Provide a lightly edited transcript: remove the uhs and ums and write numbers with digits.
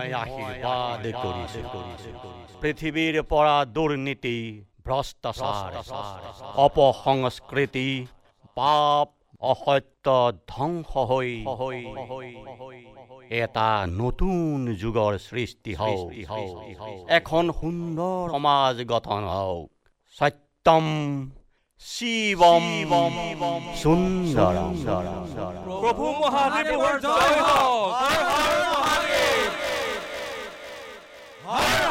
মই আশীৰ্বাদ কৰিছোঁ পৃথিৱীৰ পৰা দুৰ্নীতি ভ্ৰষ্টাচাৰ অপসংস্কৃতি পাপ অসত্য ধ্বংস হৈ এটা নতুন যুগৰ সৃষ্টি হওক এখন সুন্দৰ সমাজ গঠন হওক সত্যম শিৱম সুন্দৰম প্ৰভু মহাদেৱৰ জয় হওক। হৰ হৰ মহাদেৱ। হৰ